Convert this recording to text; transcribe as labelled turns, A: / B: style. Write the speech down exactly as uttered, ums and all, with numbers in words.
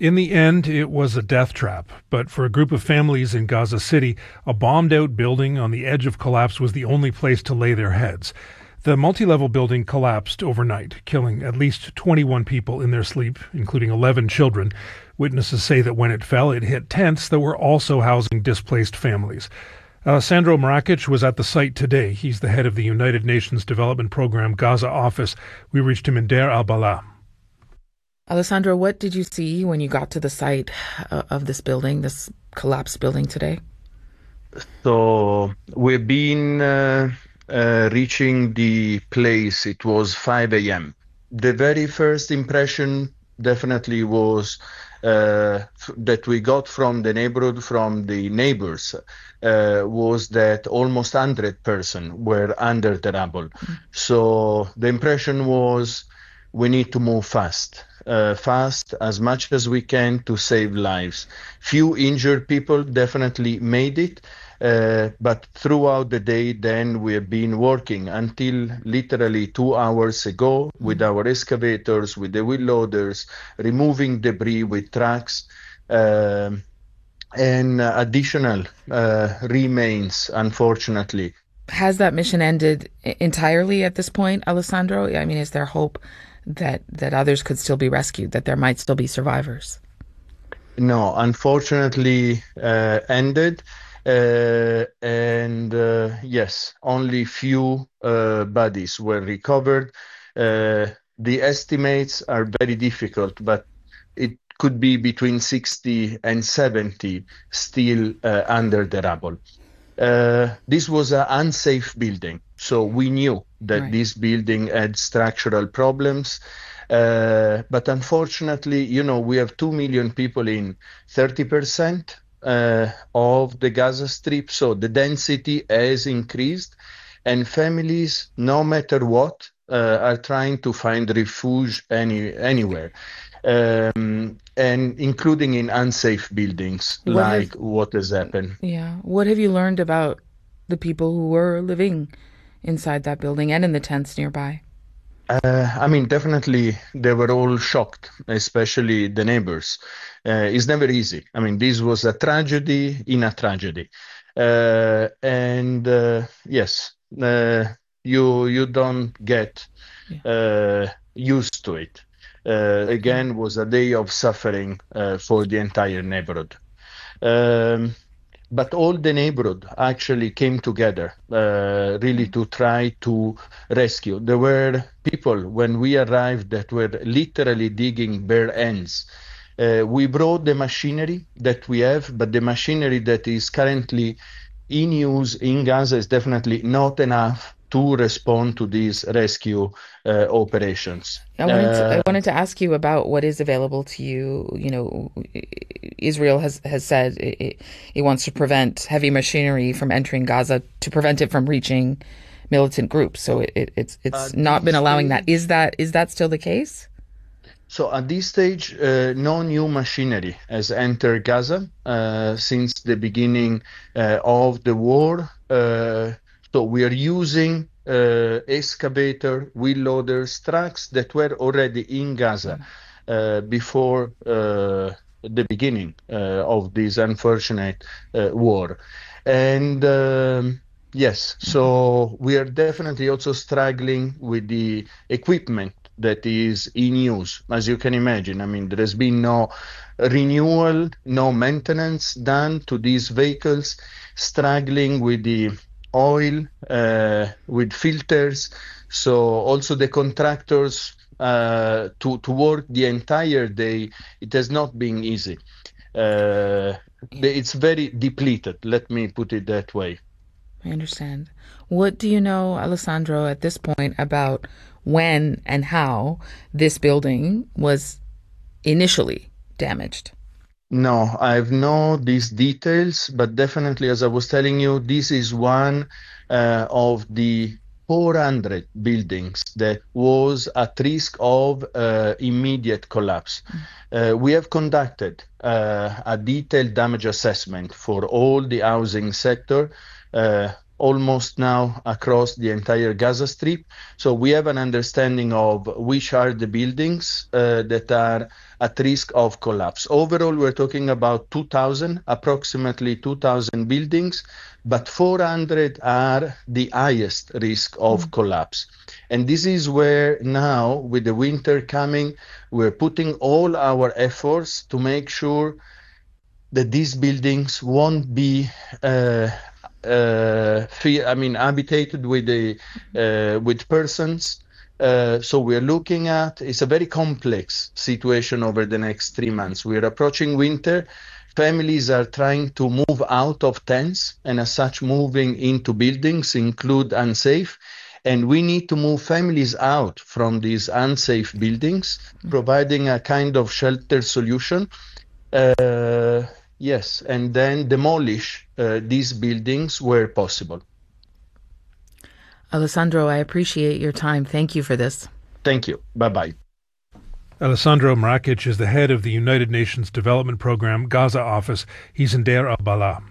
A: In the end, it was a death trap, but for a group of families in Gaza City, a bombed-out building on the edge of collapse was the only place to lay their heads. The multi-level building collapsed overnight, killing at least twenty-one people in their sleep, including eleven children. Witnesses say that when it fell, it hit tents that were also housing displaced families. Alessandro Marakic was at the site today. He's the head of the United Nations Development Program Gaza office. We reached him in Deir al-Balah.
B: Alessandro, what did you see when you got to the site uh, of this building, this collapsed building today?
C: So we've been uh, uh, reaching the place. It was five a.m. The very first impression definitely was uh, f- that we got from the neighborhood, from the neighbors, uh, was that almost one hundred persons were under the rubble. Mm-hmm. So the impression was we need to move fast. Uh, fast as much as we can to save lives. Few injured people definitely made it, uh, but throughout the day then we have been working until literally two hours ago with our excavators, with the wheel loaders, removing debris with trucks, uh, and uh, additional uh, remains, unfortunately.
B: Has that mission ended entirely at this point, Alessandro? I mean, is there hope that that others could still be rescued, that there might still be survivors?
C: No, unfortunately uh, ended. Uh, and uh, yes, only few uh, bodies were recovered. Uh, the estimates are very difficult, but it could be between sixty and seventy still uh, under the rubble. Uh, this was an unsafe building, so we knew that right. This building had structural problems. Uh, but unfortunately, you know, we have two million people in thirty percent uh, of the Gaza Strip, so the density has increased, and families, no matter what, uh, are trying to find refuge any anywhere. Um, and including in unsafe buildings, what like have, what has happened.
B: Yeah. What have you learned about the people who were living inside that building and in the tents nearby?
C: Uh, I mean, definitely they were all shocked, especially the neighbors. Uh, it's never easy. I mean, this was a tragedy in a tragedy. Uh, and uh, yes, uh, you you don't get uh, used to it. Uh, again, was a day of suffering uh, for the entire neighborhood. Um, but all the neighborhood actually came together uh, really to try to rescue. There were people when we arrived that were literally digging bare ends. Uh, we brought the machinery that we have, but the machinery that is currently in use in Gaza is definitely not enough to respond to these rescue uh, operations.
B: I wanted, to, uh, I wanted to ask you about what is available to you. You know, Israel has, has said it, it wants to prevent heavy machinery from entering Gaza to prevent it from reaching militant groups. So it, it, it's it's not been allowing stage, that. Is that is that still the case?
C: So at this stage, uh, no new machinery has entered Gaza uh, since the beginning uh, of the war. Uh, So we are using uh, excavator, wheel loaders, trucks that were already in Gaza uh, before uh, the beginning uh, of this unfortunate uh, war. And um, yes, so we are definitely also struggling with the equipment that is in use. As you can imagine, I mean, there has been no renewal, no maintenance done to these vehicles, struggling with the oil, uh, with filters. So also the contractors uh, to, to work the entire day, it has not been easy. Uh, it's very depleted, let me put it that way.
B: I understand. What do you know, Alessandro, at this point about when and how this building was initially damaged?
C: No, I have no these details, but definitely, as I was telling you, this is one uh, of the four hundred buildings that was at risk of uh, immediate collapse. Mm. Uh, we have conducted uh, a detailed damage assessment for all the housing sector, uh, almost now across the entire Gaza Strip. So we have an understanding of which are the buildings uh, that are at risk of collapse. Overall, we're talking about two thousand, approximately two thousand buildings, but four hundred are the highest risk of mm. collapse. And this is where now, with the winter coming, we're putting all our efforts to make sure that these buildings won't be uh, uh, free, I mean, habitated with the uh, with persons. Uh, so we're looking at, it's a very complex situation over the next three months. We're approaching winter. Families are trying to move out of tents, and as such, moving into buildings include unsafe. And we need to move families out from these unsafe buildings, providing a kind of shelter solution. Uh, yes, and then demolish uh, these buildings where possible.
B: Alessandro, I appreciate your time. Thank you for this.
C: Thank you. Bye-bye.
A: Alessandro Mrakic is the head of the United Nations Development Program Gaza office. He's in Deir al-Balah.